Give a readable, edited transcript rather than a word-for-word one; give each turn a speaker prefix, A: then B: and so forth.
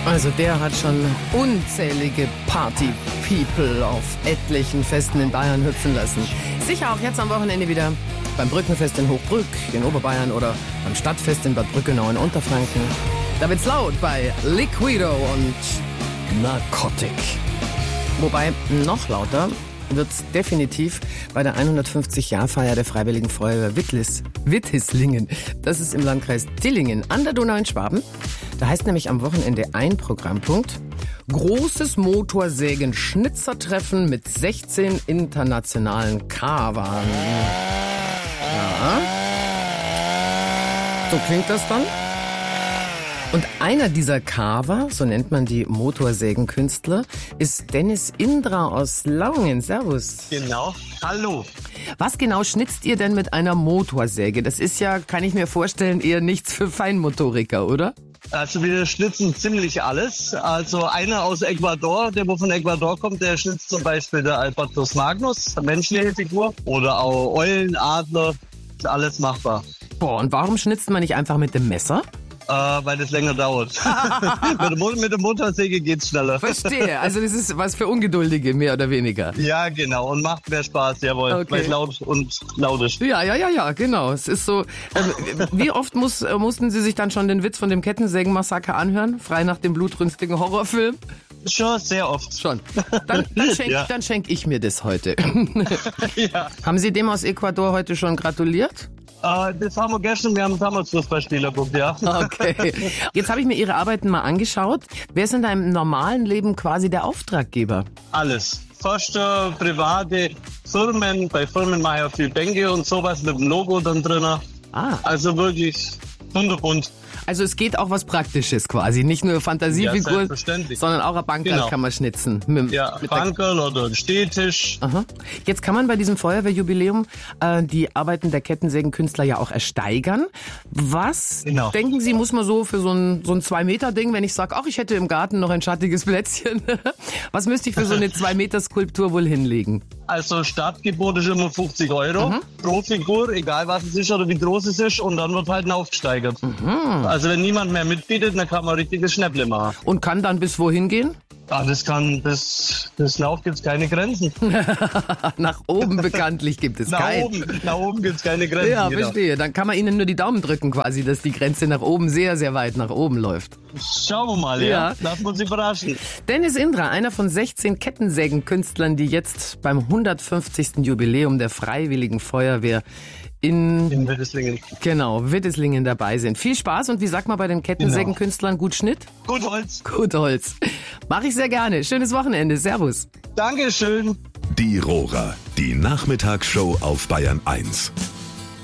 A: Also der hat schon unzählige Party-People auf etlichen Festen in Bayern hüpfen lassen. Sicher auch jetzt am Wochenende wieder beim Brückenfest in Hochbrück in Oberbayern oder beim Stadtfest in Bad Brückenau in Unterfranken. Da wird's laut bei Liquido und Narcotic. Wobei noch lauter wird's definitiv bei der 150-Jahr-Feier der Freiwilligen Feuerwehr Wittislingen. Das ist im Landkreis Dillingen an der Donau in Schwaben. Da heißt nämlich am Wochenende ein Programmpunkt: großes Motorsägen-Schnitzertreffen mit 16 internationalen Carvern. Ja. So klingt das dann. Und einer dieser Carver, so nennt man die Motorsägenkünstler, ist Dennis Indra aus Lauingen. Servus.
B: Genau. Hallo.
A: Was genau schnitzt ihr denn mit einer Motorsäge? Das ist ja, kann ich mir vorstellen, eher nichts für Feinmotoriker, oder?
B: Also wir schnitzen ziemlich alles. Also einer aus Ecuador, der wo von Ecuador kommt, der schnitzt zum Beispiel der Albatros Magnus, eine menschliche Figur, oder auch Eulen, Adler, ist alles machbar.
A: Boah, und warum schnitzt man nicht einfach mit dem Messer?
B: Weil das länger dauert. Mit der Motorsäge geht's schneller.
A: Verstehe, also das ist was für Ungeduldige, mehr oder weniger.
B: Ja, genau, und macht mehr Spaß, jawohl,
A: Okay.
B: weil es laut ist.
A: Ja, genau. Es ist so, wie oft mussten Sie sich dann schon den Witz von dem Kettensägenmassaker anhören? Frei nach dem blutrünstigen Horrorfilm?
B: Schon sehr oft.
A: Schon. Dann schenk ich mir das heute.
B: Ja.
A: Haben Sie dem aus Ecuador heute schon gratuliert?
B: Das haben wir gestern, wir haben Fußballspieler geguckt, ja.
A: Okay. Jetzt habe ich mir Ihre Arbeiten mal angeschaut. Wer ist in deinem normalen Leben quasi der Auftraggeber?
B: Alles. Förster, private Firmen. Bei Firmen mache ich auch viel Bänke und sowas mit dem Logo dann drin.
A: Ah.
B: Also wirklich wunderbunt.
A: Also es geht auch was Praktisches quasi. Nicht nur
B: Ja,
A: Fantasiefiguren,
B: selbstverständlich.
A: sondern auch ein Bankerl
B: Genau.
A: kann man schnitzen.
B: Ja,
A: Mit
B: Bankerl oder ein Stehtisch.
A: Aha. Jetzt kann man bei diesem Feuerwehrjubiläum die Arbeiten der Kettensägenkünstler ja auch ersteigern. Was
B: Genau.
A: denken Sie, muss man so für so ein 2-Meter-Ding, wenn ich sage, ach, ich hätte im Garten noch ein schattiges Plätzchen, was müsste ich für so eine 2-Meter-Skulptur wohl hinlegen?
B: Also Startgebot ist immer 50 € pro Figur, egal was es ist oder wie groß es ist, und dann wird halt aufgesteigert. Also wenn niemand mehr mitbietet, dann kann man ein richtiges Schnäpple machen.
A: Und kann dann bis wohin gehen?
B: Das Lauf gibt's keine Grenzen.
A: Nach oben bekanntlich gibt es
B: Nach oben gibt's keine Grenzen.
A: Ja,
B: genau.
A: verstehe. Dann kann man Ihnen nur die Daumen drücken quasi, dass die Grenze nach oben sehr, sehr weit nach oben läuft.
B: Schauen wir mal,
A: Ja.
B: ja. Lassen wir uns überraschen.
A: Dennis Indra, einer von 16 Kettensägenkünstlern, die jetzt beim 150. Jubiläum der Freiwilligen Feuerwehr in
B: Wittislingen.
A: Wittislingen dabei sind. Viel Spaß und wie sagt man bei den Kettensägenkünstlern, gut Schnitt?
B: Gut Holz.
A: Gut Holz. Mache ich sehr gerne. Schönes Wochenende. Servus.
B: Dankeschön.
C: Die Rohrer, die Nachmittagsshow auf Bayern 1.